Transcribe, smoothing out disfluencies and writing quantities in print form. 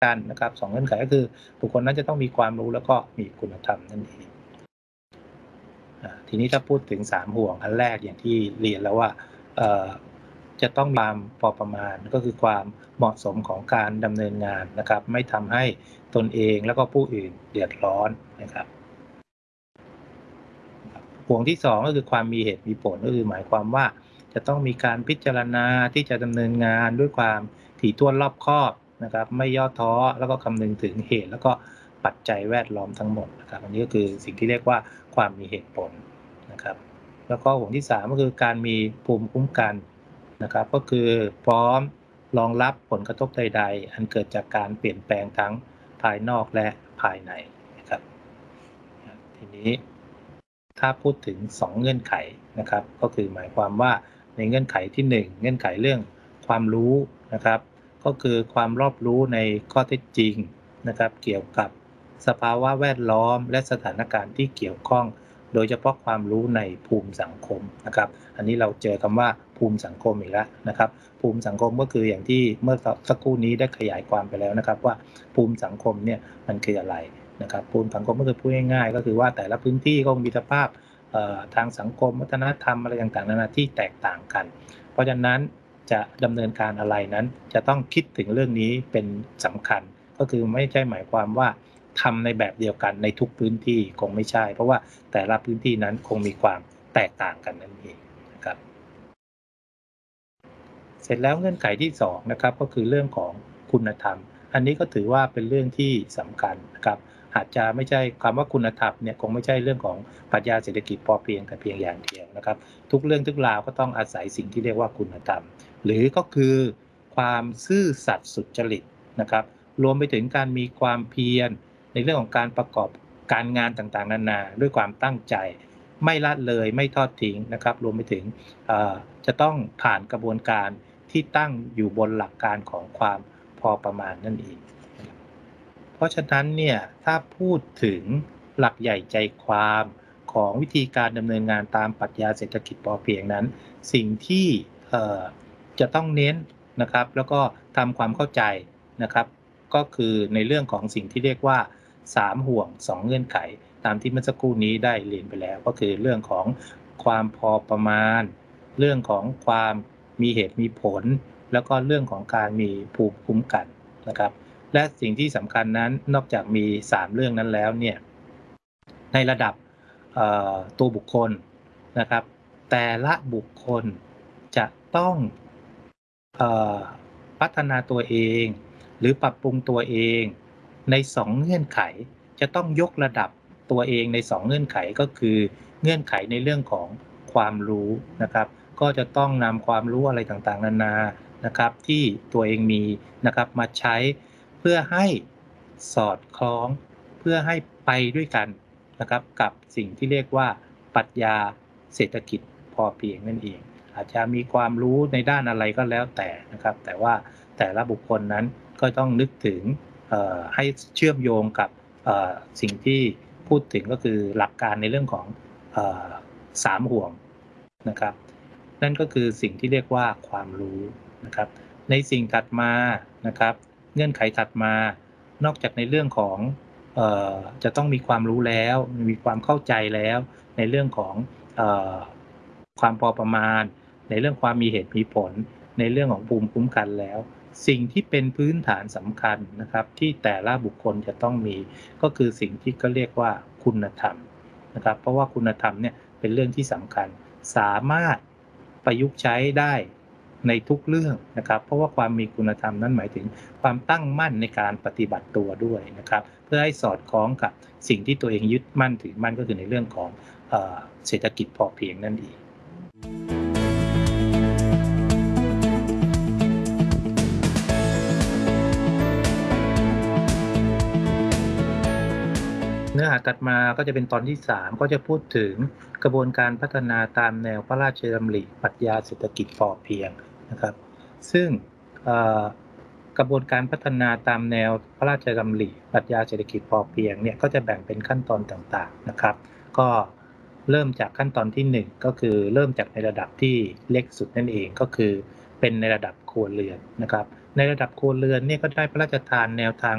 กันนะครับ2เงื่อนไขก็คือบุคคลนั้นจะต้องมีความรู้แล้วก็มีคุณธรรมนั่นเองทีนี้ถ้าพูดถึง3ห่วงอันแรกอย่างที่เรียนแล้วว่าจะต้องมีความพอประมาณก็คือความเหมาะสมของการดำเนินงานนะครับไม่ทำให้ตนเองแล้วก็ผู้อื่นเดือดร้อนนะครับห่วงที่2ก็คือความมีเหตุมีผลก็คือหมายความว่าจะต้องมีการพิจารณาที่จะดำเนินงานด้วยความถี่ถ้วนรอบคอบนะครับไม่ย่อท้อแล้วก็คำนึงถึงเหตุแล้วก็ปัจจัยแวดล้อมทั้งหมดนะครับอันนี้ก็คือสิ่งที่เรียกว่าความมีเหตุผลนะครับแล้วก็ห่วงที่3ก็คือการมีภูมิคุ้มกันนะครับก็คือพร้อมรองรับผลกระทบใดๆอันเกิดจากการเปลี่ยนแปลงทั้งภายนอกและภายในนะครับทีนี้ถ้าพูดถึง2เงื่อนไขนะครับก็คือหมายความว่าในเงื่อนไขที่1เงื่อนไขเรื่องความรู้นะครับก็คือความรอบรู้ในข้อเท็จจริงนะครับเกี่ยวกับสภาวะแวดล้อมและสถานการณ์ที่เกี่ยวข้องโดยเฉพาะความรู้ในภูมิสังคมนะครับอันนี้เราเจอคำว่าภูมิสังคมอีกแล้วนะครับภูมิสังคมก็คืออย่างที่เมื่อสักครู่นี้ได้ขยายความไปแล้วนะครับว่าภูมิสังคมเนี่ยมันคืออะไรนะครับภูมิสังคมก็คือพูดง่ายๆก็คือว่าแต่ละพื้นที่ก็มีสภาพทางสังคมวัฒนธรรมอะไรต่างๆนานาที่แตกต่างกันเพราะฉะนั้นจะดำเนินการอะไรนั้นจะต้องคิดถึงเรื่องนี้เป็นสำคัญก็คือไม่ใช่หมายความว่าทำในแบบเดียวกันในทุกพื้นที่คงไม่ใช่เพราะว่าแต่ละพื้นที่นั้นคงมีความแตกต่างกันนั่นเองนะครับเสร็จแล้วเงื่อนไขที่2นะครับก็คือเรื่องของคุณธรรมอันนี้ก็ถือว่าเป็นเรื่องที่สำคัญนะครับอาจจะไม่ใช่คำว่าคุณธรรมเนี่ยคงไม่ใช่เรื่องของปรัชญาเศรษฐกิจพอเพียงแต่เพียงอย่างเดียวนะครับทุกเรื่องทุกราวก็ต้องอาศัยสิ่งที่เรียกว่าคุณธรรมหรือก็คือความซื่อสัตย์สุจริตนะครับรวมไปถึงการมีความเพียรในเรื่องของการประกอบการงานต่างๆนานาด้วยความตั้งใจไม่ละเลยไม่ทอดทิ้งนะครับรวมไปถึงจะต้องผ่านกระบวนการที่ตั้งอยู่บนหลักการของความพอประมาณนั่นเองเพราะฉะนั้นเนี่ยถ้าพูดถึงหลักใหญ่ใจความของวิธีการดำเนินงานตามปรัชญาเศรษฐกิจพอเพียงนั้นสิ่งที่จะต้องเน้นนะครับแล้วก็ทำความเข้าใจนะครับก็คือในเรื่องของสิ่งที่เรียกว่า3ห่วง2เงื่อนไขตามที่เมื่อสักครู่นี้ได้เรียนไปแล้วก็คือเรื่องของความพอประมาณเรื่องของความมีเหตุมีผลแล้วก็เรื่องของการมีภูมิคุ้มกันนะครับและสิ่งที่สำคัญนั้นนอกจากมี3เรื่องนั้นแล้วเนี่ยในระดับตัวบุคคลนะครับแต่ละบุคคลจะต้องเอ่อพัฒนาตัวเองหรือปรับปรุงตัวเองใน2เงื่อนไขจะต้องยกระดับตัวเองใน2เงื่อนไขก็คือเงื่อนไขในเรื่องของความรู้นะครับก็จะต้องนำความรู้อะไรต่างๆนานานะครับที่ตัวเองมีนะครับมาใช้เพื่อให้สอดคล้องเพื่อให้ไปด้วยกันนะครับกับสิ่งที่เรียกว่าปรัชญาเศรษฐกิจพอเพียงนั่นเองอาจจะมีความรู้ในด้านอะไรก็แล้วแต่นะครับแต่ว่าแต่ละบุคคลนั้นก็ต้องนึกถึงให้เชื่อมโยงกับสิ่งที่พูดถึงก็คือหลักการในเรื่องของ3ห่วงนะครับนั่นก็คือสิ่งที่เรียกว่าความรู้นะครับในสิ่งถัดมานะครับเงื่อนไขถัดมานอกจากในเรื่องของจะต้องมีความรู้แล้วมีความเข้าใจแล้วในเรื่องของเอ่อความพอประมาณในเรื่องความมีเหตุมีผลในเรื่องของภูมิคุ้มกันแล้วสิ่งที่เป็นพื้นฐานสำคัญนะครับที่แต่ละบุคคลจะต้องมีก็คือสิ่งที่ก็เรียกว่าคุณธรรมนะครับเพราะว่าคุณธรรมเนี่ยเป็นเรื่องที่สำคัญสามารถประยุกต์ใช้ได้ในทุกเรื่องนะครับเพราะว่าความมีคุณธรรมนั้นหมายถึงความตั้งมั่นในการปฏิบัติตัวด้วยนะครับเพื่อให้สอดคล้องกับสิ่งที่ตัวเองยึดมั่นถือมั่นก็คือในเรื่องของเศรษฐกิจพอเพียงนั่นเองเนื้อหาถัดมาก็จะเป็นตอนที่3ก็จะพูดถึงกระบวนการพัฒนาตามแนวพระราชดำริปรัชญาเศรษฐกิจพอเพียงนะครับซึ่งกระบวนการพัฒนาตามแนวพระราชดำริปรัชญาเศรษฐกิจพอเพียงเนี่ยก็จะแบ่งเป็นขั้นตอนต่างๆนะครับก็เริ่มจากขั้นตอนที่1ก็คือเริ่มจากในระดับที่เล็กสุดนั่นเองก็คือเป็นในระดับครัวเรือนนะครับในระดับครัวเรือนเนี่ยก็ได้พระราชทานแนวทาง